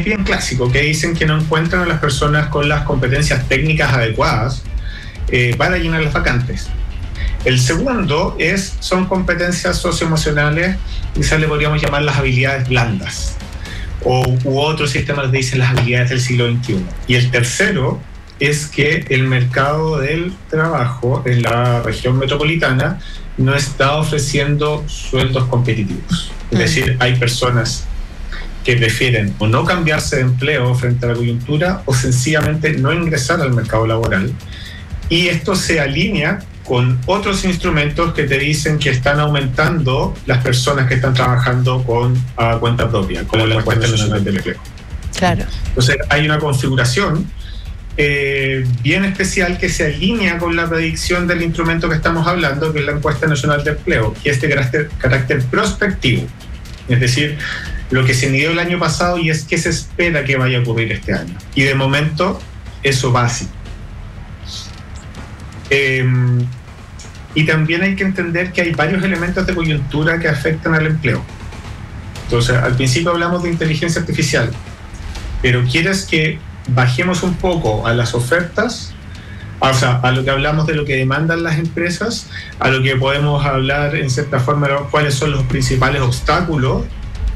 es bien clásico, que dicen que no encuentran a las personas con las competencias técnicas adecuadas para llenar las vacantes. El segundo son competencias socioemocionales, quizás le podríamos llamar las habilidades blandas, u otros sistemas dicen las habilidades del siglo XXI. Y el tercero es que el mercado del trabajo en la región metropolitana no está ofreciendo sueldos competitivos. Es decir, hay personas que prefieren o no cambiarse de empleo frente a la coyuntura o sencillamente no ingresar al mercado laboral. Y esto se alinea con otros instrumentos que te dicen que están aumentando las personas que están trabajando con cuenta propia, como la encuesta nacional del empleo. Claro. Entonces hay una configuración bien especial que se alinea con la predicción del instrumento que estamos hablando, que es la encuesta nacional de empleo, que es de carácter prospectivo. Es decir, lo que se midió el año pasado y es qué se espera que vaya a ocurrir este año. Y de momento eso va así. Y también hay que entender que hay varios elementos de coyuntura que afectan al empleo. Entonces, al principio hablamos de inteligencia artificial, pero ¿quieres que bajemos un poco a las ofertas? O sea, a lo que hablamos de lo que demandan las empresas, a lo que podemos hablar en cierta forma de cuáles son los principales obstáculos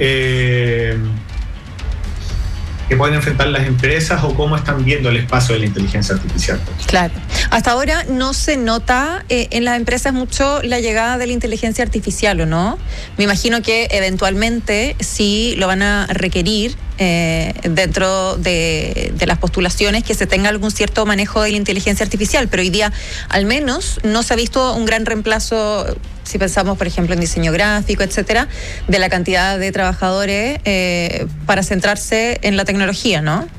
que pueden enfrentar las empresas o cómo están viendo el espacio de la inteligencia artificial. Claro. Hasta ahora no se nota en las empresas mucho la llegada de la inteligencia artificial, ¿o no? Me imagino que eventualmente sí lo van a requerir dentro de las postulaciones, que se tenga algún cierto manejo de la inteligencia artificial, pero hoy día al menos no se ha visto un gran reemplazo, si pensamos por ejemplo en diseño gráfico, etcétera, de la cantidad de trabajadores para centrarse en la tecnología, ¿no?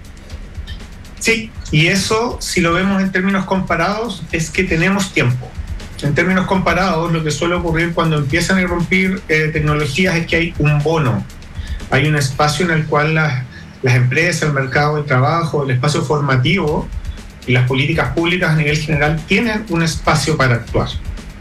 Sí, y eso, si lo vemos en términos comparados, es que tenemos tiempo. En términos comparados, lo que suele ocurrir cuando empiezan a irrumpir tecnologías es que hay un bono. Hay un espacio en el cual las empresas, el mercado del trabajo, el espacio formativo y las políticas públicas a nivel general tienen un espacio para actuar.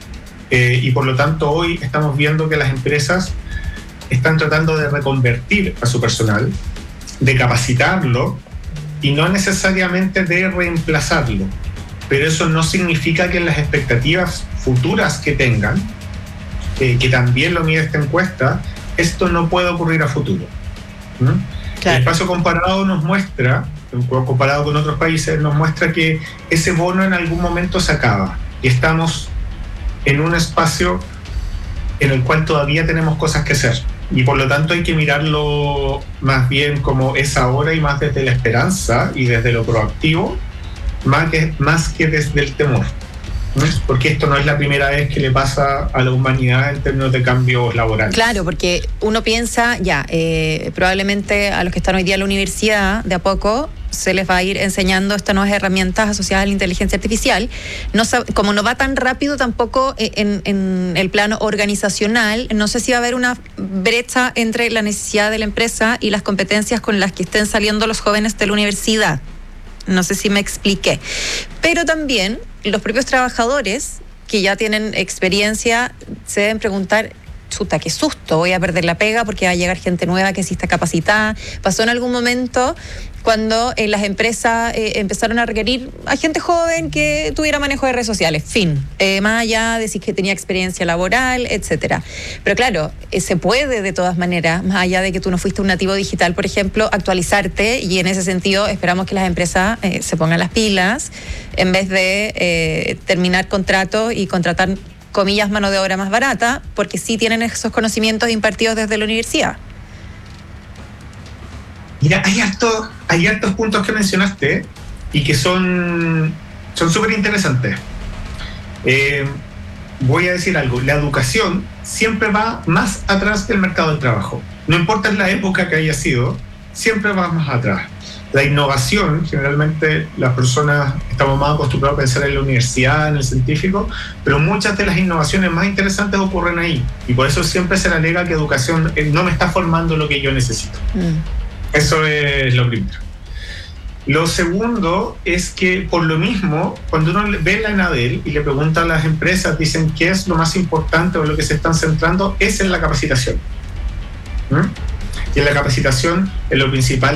Y por lo tanto hoy estamos viendo que las empresas están tratando de reconvertir a su personal, de capacitarlo y no necesariamente de reemplazarlo. Pero eso no significa que las expectativas futuras que tengan, que también lo mide esta encuesta, esto no puede ocurrir a futuro. Claro. El espacio comparado nos muestra, comparado con otros países, nos muestra que ese bono en algún momento se acaba y estamos en un espacio en el cual todavía tenemos cosas que hacer y por lo tanto hay que mirarlo más bien como es ahora y más desde la esperanza y desde lo proactivo, más que desde el temor. Porque esto no es la primera vez que le pasa a la humanidad en términos de cambios laborales. Claro, porque uno piensa, probablemente a los que están hoy día en la universidad, de a poco se les va a ir enseñando estas nuevas herramientas asociadas a la inteligencia artificial. Como no va tan rápido tampoco en el plano organizacional, no sé si va a haber una brecha entre la necesidad de la empresa y las competencias con las que estén saliendo los jóvenes de la universidad. No sé si me expliqué. Pero también los propios trabajadores que ya tienen experiencia se deben preguntar, chuta, qué susto, voy a perder la pega porque va a llegar gente nueva que sí está capacitada. Pasó en algún momento cuando las empresas empezaron a requerir a gente joven que tuviera manejo de redes sociales, más allá de si que tenía experiencia laboral, etcétera. Pero claro, se puede de todas maneras, más allá de que tú no fuiste un nativo digital, por ejemplo, actualizarte, y en ese sentido esperamos que las empresas se pongan las pilas en vez de terminar contratos y contratar, comillas, mano de obra más barata, porque sí tienen esos conocimientos impartidos desde la universidad. Mira, hay hartos puntos que mencionaste y que son súper interesantes. Voy a decir algo, la educación siempre va más atrás del mercado del trabajo. No importa en la época que haya sido, siempre va más atrás. La innovación, generalmente las personas estamos más acostumbrados a pensar en la universidad, en el científico, pero muchas de las innovaciones más interesantes ocurren ahí. Y por eso siempre se le alega que educación no me está formando lo que yo necesito. Eso es lo primero. Lo segundo es que, por lo mismo, cuando uno ve la ENADEL y le pregunta a las empresas, dicen qué es lo más importante o lo que se están centrando, es en la capacitación. Y en la capacitación, en lo principal,